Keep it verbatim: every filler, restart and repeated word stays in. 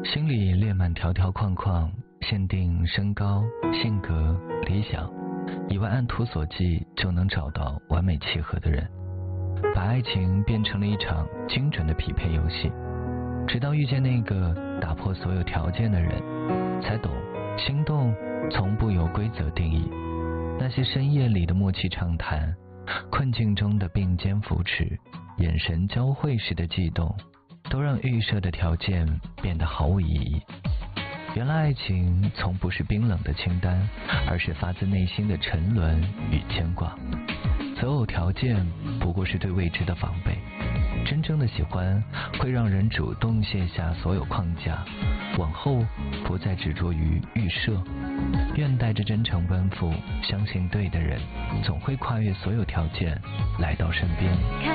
心里列满条条框框，限定身高、性格、理想，以为按图索骥就能找到完美契合的人，把爱情变成了一场精准的匹配游戏。直到遇见那个打破所有条件的人，才懂心动从不由规则定义。那些深夜里的默契畅谈，困境中的并肩扶持，眼神交汇时的悸动，都让预设的条件变得毫无意义。原来爱情从不是冰冷的清单，而是发自内心的沉沦与牵挂。择偶条件不过是对未知的防备，真正的喜欢会让人主动卸下所有框架，往后不再执着于预设。愿带着真诚奔赴，相信对的人总会跨越所有条件来到身边。